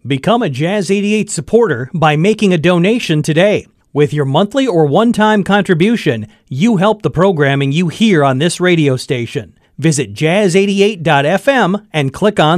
Become a Jazz 88 supporter by making a donation today. With your monthly or one-time contribution, you help the programming you hear on this radio station. Visit jazz88.fm and click on